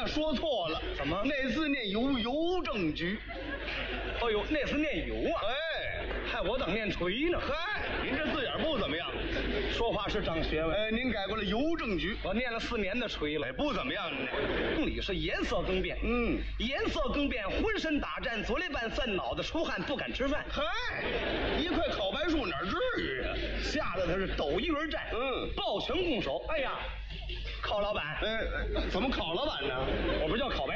说错了， 怎么？ 那字念邮政局。 哦呦，那是念油啊！ 哎， 嗨，我当念锤呢。 嗨，您这字眼不怎么样， 说话是长学问。 哎，您改过了邮政局， 我念了4年的锤了。 哎，不怎么样呢。 正理是颜色更变，颜色更变，浑身打颤，左肋半蒜，脑子出汗，不敢吃饭。 嗨，一块烤白树哪至于啊？ 吓得他是抖一轮战，抱拳拱手。哎呀，郝老板， 怎么烤老板呢？ 我不叫郝白